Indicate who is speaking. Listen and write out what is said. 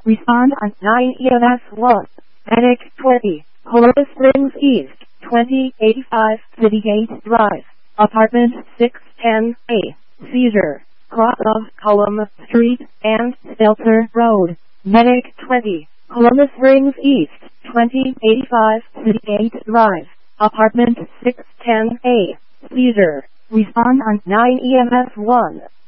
Speaker 1: Respond on 9 EMS 1. Medic 20. Colorado Springs East, 2085 Citygate Drive, Apartment 610A. Seizure. Cross of Cullum Street and Stelter Road. Medic 20. Columbus Springs East, 2085 Citygate Drive, Apartment 610A. Seizure. Respond on 9 EMS 1.